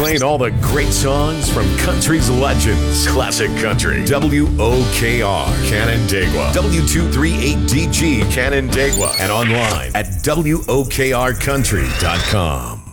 playing all the great songs from country's legends. Classic Country. WOKR, Canandaigua. W238DG, Canandaigua. And online at WOKRCountry.com.